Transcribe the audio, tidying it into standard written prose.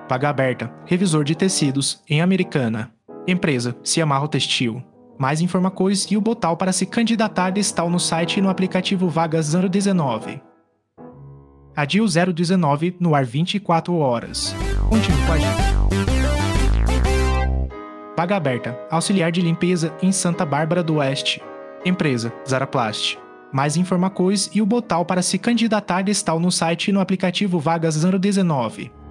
Vaga aberta, revisor de tecidos, em Americana. Empresa, Ciamarro Textil. Mais informações e o botão para se candidatar estão no site e no aplicativo Vagas 019. Adio 019 no ar 24 horas. Continue com a gente. Vaga aberta, auxiliar de limpeza em Santa Bárbara do Oeste. Empresa, Zaraplast. Mais informações e o botão para se candidatar estão no site e no aplicativo Vagas 019.